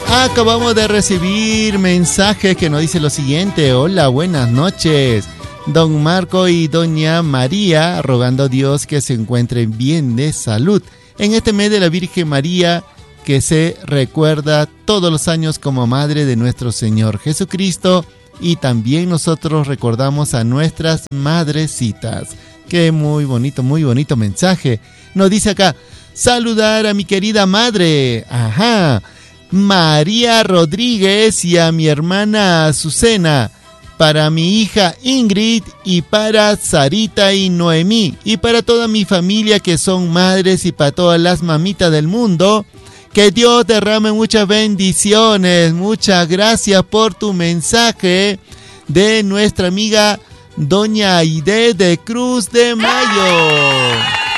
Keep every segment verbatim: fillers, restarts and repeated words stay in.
Acabamos de recibir mensajes que nos dice lo siguiente. Hola, buenas noches. Don Marco y doña María, rogando a Dios que se encuentren bien de salud en este mes de la Virgen María, que se recuerda todos los años como Madre de nuestro Señor Jesucristo, y también nosotros recordamos a nuestras madrecitas. Qué muy bonito, muy bonito mensaje. Nos dice acá, saludar a mi querida madre, ajá, María Rodríguez, y a mi hermana Azucena, para mi hija Ingrid, y para Sarita y Noemí, y para toda mi familia que son madres, y para todas las mamitas del mundo. Que Dios derrame muchas bendiciones. Muchas gracias por tu mensaje, de nuestra amiga doña Aide de Cruz de Mayo.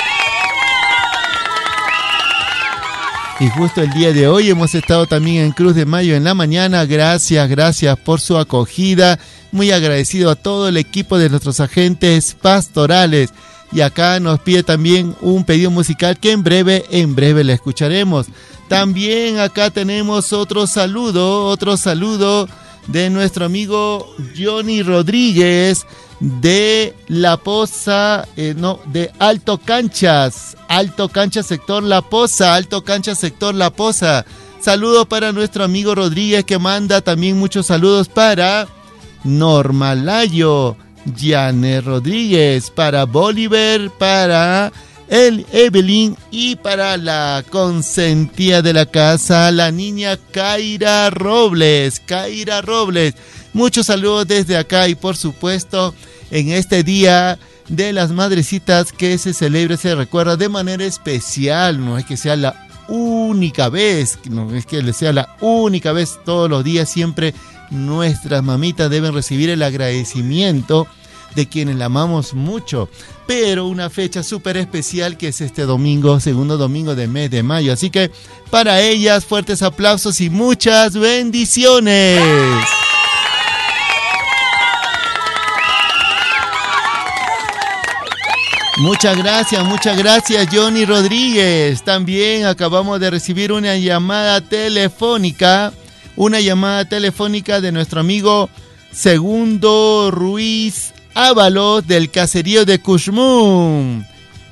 Y justo el día de hoy hemos estado también en Cruz de Mayo en la mañana. Gracias, gracias por su acogida. Muy agradecido a todo el equipo de nuestros agentes pastorales. Y acá nos pide también un pedido musical que en breve, en breve le escucharemos. También acá tenemos otro saludo, otro saludo de nuestro amigo Johnny Rodríguez de La Poza, eh, no, de Alto Canchas, Alto Canchas sector La Poza, Alto Canchas sector La Poza. Saludos para nuestro amigo Rodríguez, que manda también muchos saludos para Norma Layo, Janet Rodríguez, para Bolívar, para el Evelyn y para la consentida de la casa, la niña Kaira Robles, Kaira Robles. Muchos saludos desde acá, y por supuesto en este día de las madrecitas que se celebra, se recuerda de manera especial. No es que sea la única vez, no es que sea la única vez, todos los días siempre nuestras mamitas deben recibir el agradecimiento de quienes la amamos mucho, pero una fecha súper especial que es este domingo, segundo domingo del mes de mayo. Así que para ellas, fuertes aplausos y muchas bendiciones. Muchas gracias, muchas gracias Johnny Rodríguez. También acabamos de recibir una llamada telefónica, una llamada telefónica de nuestro amigo Segundo Ruiz Ábalos del caserío de Cushmún.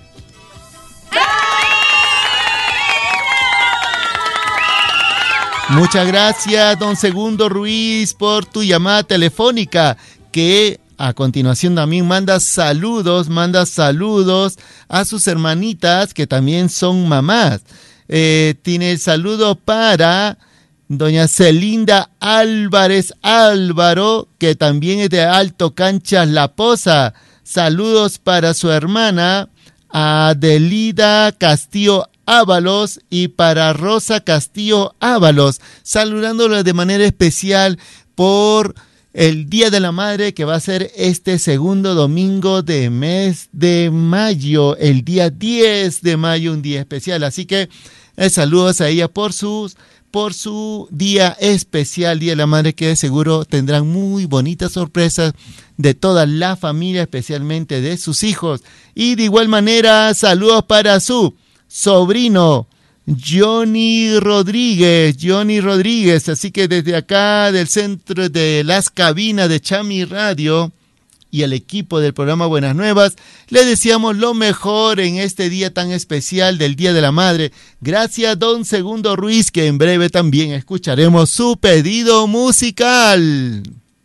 Muchas gracias, don Segundo Ruiz, por tu llamada telefónica, que a continuación también manda saludos, manda saludos a sus hermanitas que también son mamás. Eh, tiene el saludo para doña Celinda Álvarez Álvaro, que también es de Alto Canchas La Poza. Saludos para su hermana Adelida Castillo Ábalos y para Rosa Castillo Ábalos, saludándolos de manera especial por el Día de la Madre, que va a ser este segundo domingo de mes de mayo, el día diez de mayo, un día especial. Así que eh, saludos a ella por sus por su día especial, Día de la Madre, que de seguro tendrán muy bonitas sorpresas de toda la familia, especialmente de sus hijos. Y de igual manera, saludos para su sobrino Johnny Rodríguez, Johnny Rodríguez. Así que desde acá, del centro de las cabinas de Chami Radio y el equipo del programa Buenas Nuevas, le deseamos lo mejor en este día tan especial del Día de la Madre. Gracias, don Segundo Ruiz, que en breve también escucharemos su pedido musical.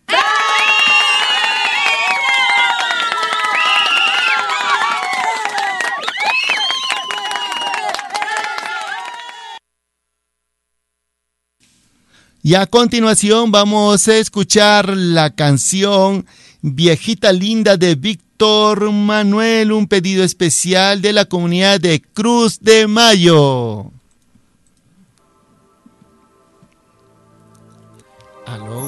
Y a continuación vamos a escuchar la canción Viejita Linda de Víctor Manuel, un pedido especial de la comunidad de Cruz de Mayo. Aló.